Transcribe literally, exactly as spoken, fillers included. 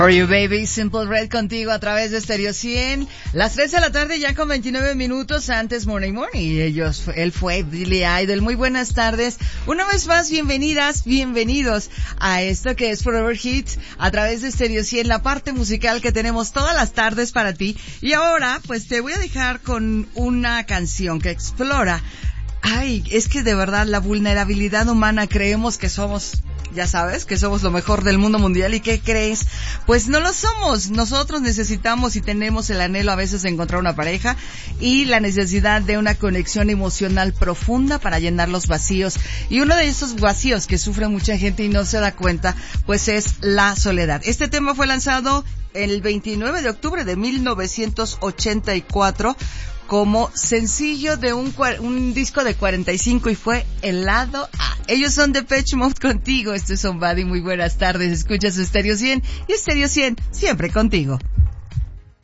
For You Baby, Simple Red contigo a través de Stereo cien. Las tres de la tarde ya con veintinueve minutos antes Morning Morning. Ellos, él fue Billy Idol. Muy buenas tardes. Una vez más, bienvenidas, bienvenidos a esto que es Forever Hits a través de Stereo cien, la parte musical que tenemos todas las tardes para ti. Y ahora, pues te voy a dejar con una canción que explora. Ay, es que de verdad la vulnerabilidad humana, creemos que somos, ya sabes, que somos lo mejor del mundo mundial. ¿Y qué crees? Pues no lo somos. Nosotros necesitamos y tenemos el anhelo a veces de encontrar una pareja y la necesidad de una conexión emocional profunda para llenar los vacíos. Y uno de esos vacíos que sufre mucha gente y no se da cuenta, pues es la soledad. Este tema fue lanzado el veintinueve de octubre de mil novecientos ochenta y cuatro como sencillo de un, un disco de cuarenta y cinco y fue el lado A. Ellos son Depeche Mode contigo. Esto es Somebody. Muy buenas tardes. Escuchas Stereo cien y Stereo cien siempre contigo.